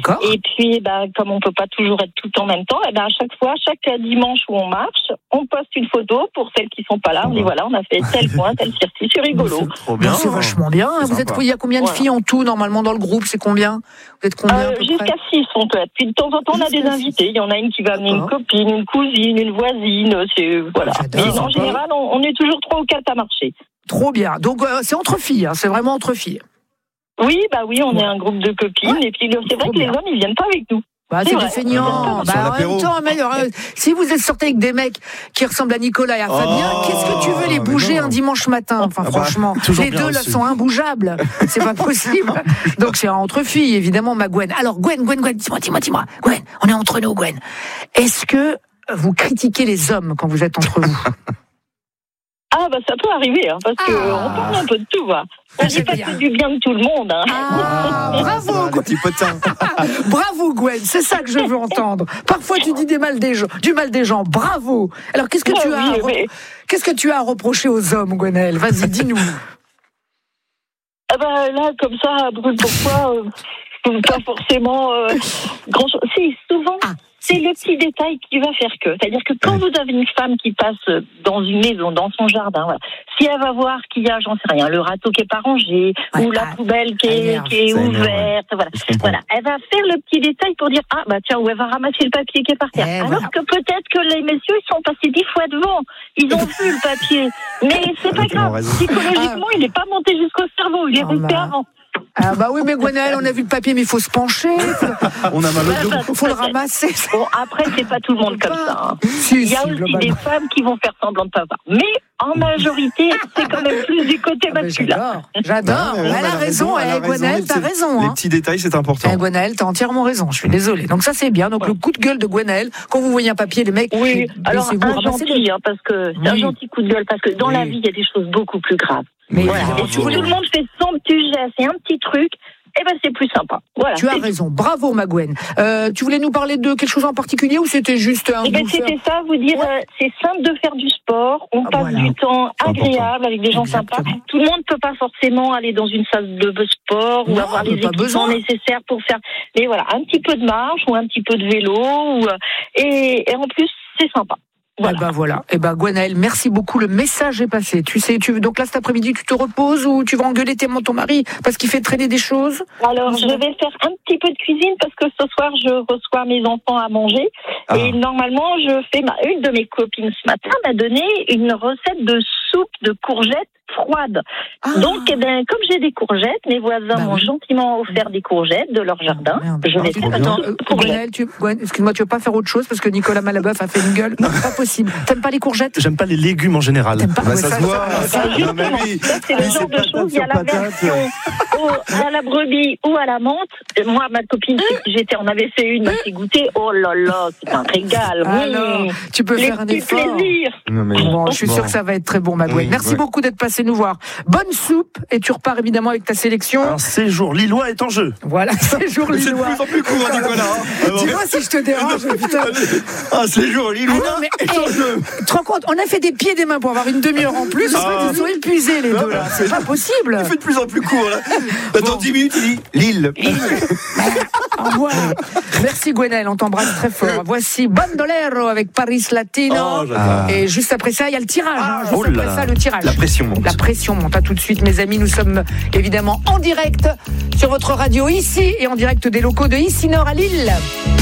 D'accord. Et puis, comme on peut pas toujours être tout en même temps, à chaque fois, chaque dimanche où on marche, on poste une photo pour celles qui sont pas là. On dit voilà, on a fait tel point, tel circuit, c'est rigolo. C'est trop bien. C'est vachement bien. Il y a combien de filles en tout normalement dans le groupe? C'est combien? Vous êtes combien à peu jusqu'à près 6 on peut être. Puis de temps en temps, on a des invités. Il y en a une qui va amener une copine, une cousine, une voisine. Voilà. Mais en général, on est toujours 3 ou 4 à marcher. Trop bien. Donc c'est entre filles, c'est vraiment entre filles. Oui, on est un groupe de copines. Et puis c'est vrai que les hommes, ils viennent pas avec nous. C'est des feignants. En même temps, si vous êtes sortis avec des mecs qui ressemblent à Nicolas et à Fabien, qu'est-ce que tu veux les bouger un dimanche matin? Enfin, franchement, les deux là sont imbougeables. C'est pas possible. Donc c'est entre filles, évidemment, ma Gwen. Alors Gwen, dis-moi. Gwen, on est entre nous, Gwen. Est-ce que vous critiquez les hommes quand vous êtes entre vous? Ça peut arriver, parce que on parle un peu de tout, On dit pas du bien de tout le monde, bravo, Gwen. Petit potin. Bravo, Gwen, c'est ça que je veux entendre. Parfois, tu dis du mal des gens. Bravo. Alors, qu'est-ce que tu as à reprocher aux hommes, Gwenaëlle? Vas-y, dis-nous. Là, comme ça, pourquoi pas forcément grand-chose. Si, souvent... C'est le petit détail qui va faire que. C'est-à-dire que quand vous avez une femme qui passe dans une maison, dans son jardin, si elle va voir qu'il y a, j'en sais rien, le râteau qui est pas rangé, ou la poubelle qui est ouverte, elle va faire le petit détail pour dire, ou elle va ramasser le papier qui est par terre. Alors que peut-être que les messieurs, ils sont passés 10 fois devant. Ils ont vu le papier. Mais c'est pas grave. Psychologiquement, il n'est pas monté jusqu'au cerveau. Il est resté avant. Oui, mais Gwenaëlle, on a vu le papier, mais il faut se pencher. On a mal au dos. Faut le ramasser. Bon, après, c'est pas tout le monde comme ça. Il y a aussi des femmes qui vont faire semblant de pas voir. Mais en majorité, c'est quand même plus du côté masculin. J'adore. Elle a raison. Gwenaëlle, t'as raison. Les petits détails, c'est important. Gwenaëlle, t'as entièrement raison. Je suis désolée. Donc ça, c'est bien. Donc le coup de gueule de Gwenaëlle, quand vous voyez un papier, les mecs. Oui, alors un gentil, parce que c'est un gentil coup de gueule, parce que dans la vie, il y a des choses beaucoup plus graves. Mais et si tout le monde fait son petit geste et un petit truc, c'est plus sympa. Voilà, tu as raison. Bravo, ma Gwen. Tu voulais nous parler de quelque chose en particulier ou c'était juste un... C'était ça, vous dire, c'est simple de faire du sport. On passe du temps agréable avec des gens sympas. Tout le monde ne peut pas forcément aller dans une salle de sport ou avoir les équipements nécessaires pour faire... Mais voilà, un petit peu de marche ou un petit peu de vélo. Et en plus, c'est sympa. Voilà. Gwenaëlle, merci beaucoup. Le message est passé. Tu sais, donc là cet après-midi, tu te reposes ou tu vas engueuler ton mari parce qu'il fait traîner des choses? Alors, je vais faire un petit peu de cuisine parce que ce soir, je reçois mes enfants à manger. Et normalement, une de mes copines ce matin m'a donné une recette de soupe de courgettes froides. Donc, comme j'ai des courgettes, mes voisins m'ont gentiment offert des courgettes de leur jardin. Je vais faire une soupe de courgettes. Excuse-moi, tu veux pas faire autre chose parce que Nicolas Malabeuf a fait une gueule? Non, pas possible. T'aimes pas les courgettes? J'aime pas les légumes en général. Ça se voit. Ça, c'est le genre de choses. Il y a la version à la brebis ou à la menthe. Moi, ma copine, on avait fait une, m'a fait goûter. Oh là là, c'est un régal. Alors, tu peux faire un effort. Plaisir. Je suis sûre que ça va être très bon, ma Gwen. Merci beaucoup d'être passé nous voir. Bonne soupe, et tu repars évidemment avec ta sélection. Un séjour lillois est en jeu. Voilà, séjour lillois. C'est de plus en plus court, Nicolas. Dis-moi si je te dérange, putain. Un séjour lillois est en jeu. Tu te rends compte, on a fait des pieds et des mains pour avoir une demi-heure en plus. Ils sont épuisés, les deux, là. C'est pas possible. Il fait de plus en plus court, là. Dans 10 minutes, il dit Lille. Voilà. Merci, Gwenaëlle, on t'embrasse très fort. Voici Bandolero avec Paris Latino. Et juste après ça, il y a le tirage. Juste après ça, le tirage. La pression monte. La pression monte. À tout de suite, mes amis. Nous sommes évidemment en direct sur votre radio ici et en direct des locaux de Ici Nord à Lille.